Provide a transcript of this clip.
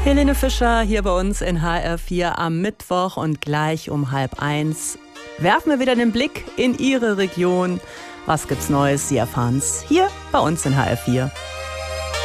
Helene Fischer hier bei uns in HR4 am Mittwoch und gleich um 12:30 werfen wir wieder den Blick in Ihre Region. Was gibt's Neues? Sie erfahren's hier bei uns in HR4.